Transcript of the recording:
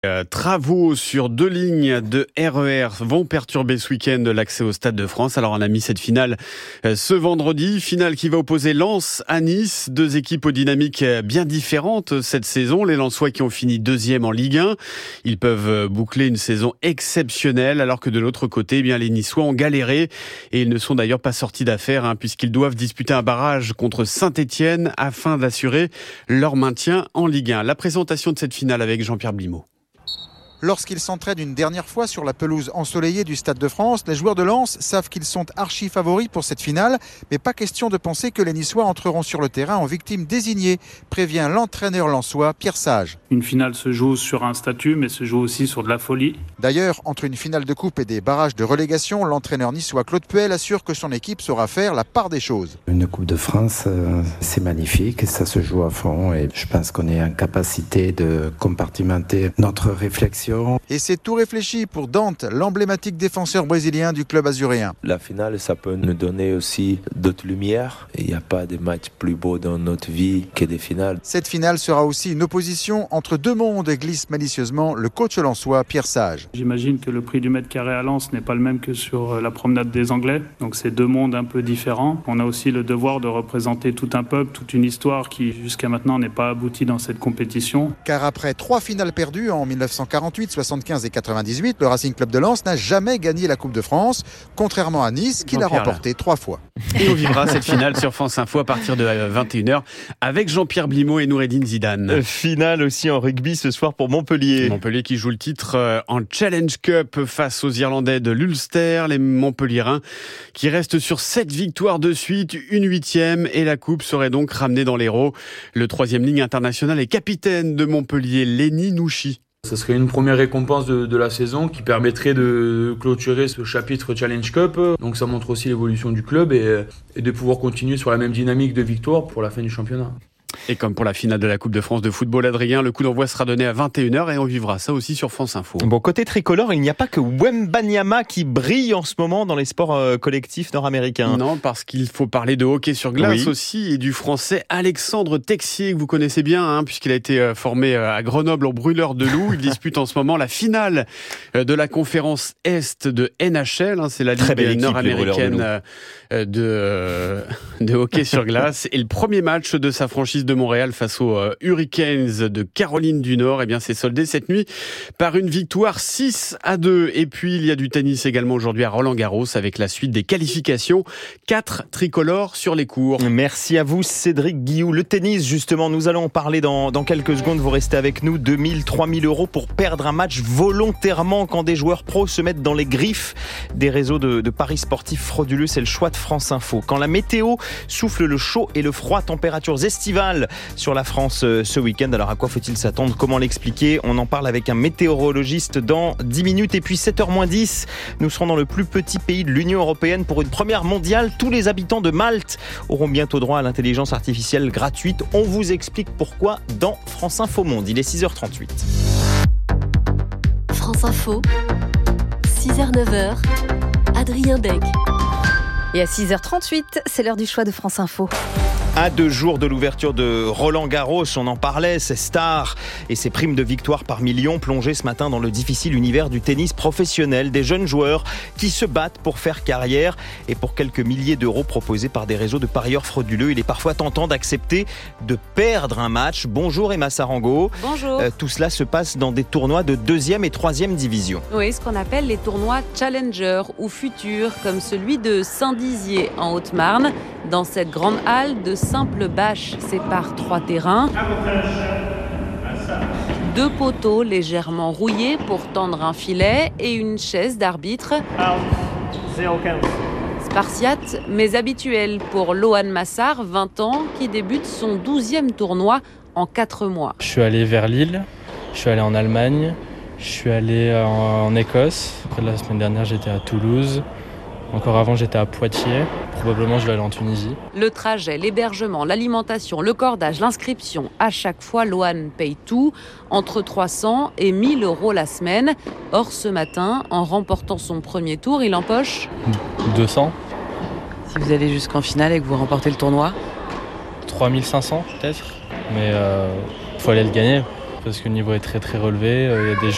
Travaux sur 2 lignes de RER vont perturber ce week-end l'accès au Stade de France. Alors on a mis cette finale ce vendredi, finale qui va opposer Lens à Nice, 2 équipes aux dynamiques bien différentes cette saison. Les Lensois qui ont fini 2e en Ligue 1, ils peuvent boucler une saison exceptionnelle, alors que de l'autre côté, eh bien les Niçois ont galéré et ils ne sont d'ailleurs pas sortis d'affaire puisqu'ils doivent disputer un barrage contre Saint-Etienne afin d'assurer leur maintien en Ligue 1. La présentation de cette finale avec Jean-Pierre Blimaud. Lorsqu'ils s'entraînent une dernière fois sur la pelouse ensoleillée du Stade de France, les joueurs de Lens savent qu'ils sont archi favoris pour cette finale, mais pas question de penser que les Niçois entreront sur le terrain en victimes désignées, prévient l'entraîneur lensois Pierre Sage. Une finale se joue sur un statut, mais se joue aussi sur de la folie. D'ailleurs, entre une finale de coupe et des barrages de relégation, l'entraîneur niçois Claude Puel assure que son équipe saura faire la part des choses. Une Coupe de France, c'est magnifique, ça se joue à fond et je pense qu'on est en capacité de compartimenter notre réflexion. Et c'est tout réfléchi pour Dante, l'emblématique défenseur brésilien du club azuréen. La finale, ça peut nous donner aussi d'autres lumières. Il n'y a pas de match plus beau dans notre vie que des finales. Cette finale sera aussi une opposition entre 2 mondes, glisse malicieusement le coach lensois Pierre Sage. J'imagine que le prix du mètre carré à Lens n'est pas le même que sur la promenade des Anglais. Donc c'est 2 mondes un peu différents. On a aussi le devoir de représenter tout un peuple, toute une histoire qui jusqu'à maintenant n'est pas aboutie dans cette compétition. Car après 3 finales perdues en 1948, 75 et 98, le Racing Club de Lens n'a jamais gagné la Coupe de France, contrairement à Nice qui l'a remportée 3 fois. Et on vivra cette finale sur France Info à partir de 21h avec Jean-Pierre Blimaud et Noureddine Zidane. Finale aussi en rugby ce soir pour Montpellier. Montpellier qui joue le titre en Challenge Cup face aux Irlandais de l'Ulster. Les Montpelliérains qui restent sur 7 victoires de suite, une 8e, et la coupe serait donc ramenée dans l'Hérault. Le 3e ligne international et capitaine de Montpellier, Lenny Nouchi. Ce serait une première récompense de la saison qui permettrait de clôturer ce chapitre Challenge Cup. Donc ça montre aussi l'évolution du club et de pouvoir continuer sur la même dynamique de victoire pour la fin du championnat. Et comme pour la finale de la Coupe de France de football, Adrien, le coup d'envoi sera donné à 21h et on vivra ça aussi sur France Info. Bon, côté tricolore, il n'y a pas que Wembanyama qui brille en ce moment dans les sports collectifs nord-américains. Non, parce qu'il faut parler de hockey sur glace aussi et du français Alexandre Texier que vous connaissez bien puisqu'il a été formé à Grenoble en brûleur de loup. Il dispute en ce moment la finale de la conférence Est de NHL. C'est la ligue nord-américaine de hockey sur glace. Et le premier match de sa franchise de Montréal face aux Hurricanes de Caroline du Nord, s'est soldé cette nuit par une victoire 6-2. Et puis il y a du tennis également aujourd'hui à Roland-Garros avec la suite des qualifications. 4 tricolores sur les cours. Merci à vous Cédric Guillou. Le tennis justement, nous allons en parler dans quelques secondes. Vous restez avec nous. 2 000, 3 000 euros pour perdre un match volontairement quand des joueurs pros se mettent dans les griffes des réseaux de paris sportifs frauduleux. C'est le choix de France Info. Quand la météo souffle le chaud et le froid, températures estivales sur la France ce week-end. Alors à quoi faut-il s'attendre? Comment l'expliquer? On en parle avec un météorologiste dans 10 minutes. Et puis 7h-10, nous serons dans le plus petit pays de l'Union européenne pour une première mondiale. Tous les habitants de Malte auront bientôt droit à l'intelligence artificielle gratuite. On vous explique pourquoi dans France Info Monde. Il est 6h38. France Info, 6h-9h, Adrien Deg. Et à 6h38, c'est l'heure du choix de France Info. À 2 jours de l'ouverture de Roland-Garros, on en parlait, ses stars et ses primes de victoire par millions plongées ce matin dans le difficile univers du tennis professionnel. Des jeunes joueurs qui se battent pour faire carrière et pour quelques milliers d'euros proposés par des réseaux de parieurs frauduleux. Il est parfois tentant d'accepter de perdre un match. Bonjour Emma Sarango. Bonjour. Tout cela se passe dans des tournois de 2e et 3e division. Oui, ce qu'on appelle les tournois Challenger ou Futurs, comme celui de Saint-Dizier en Haute-Marne. Dans cette grande halle, de simples bâches séparent 3 terrains. 2 poteaux légèrement rouillés pour tendre un filet et une chaise d'arbitre. Spartiate, mais habituel pour Lohan Massard, 20 ans, qui débute son 12e tournoi en 4 mois. Je suis allé vers Lille, je suis allé en Allemagne, je suis allé en Écosse. Après, la semaine dernière, j'étais à Toulouse. Encore avant, j'étais à Poitiers. Probablement, je vais aller en Tunisie. Le trajet, l'hébergement, l'alimentation, le cordage, l'inscription. À chaque fois, Lohan paye tout, entre 300 et 1000 euros la semaine. Or, ce matin, en remportant son premier tour, il empoche 200. Si vous allez jusqu'en finale et que vous remportez le tournoi 3500 peut-être. Mais il faut aller le gagner. Parce que le niveau est très très relevé. Il y a des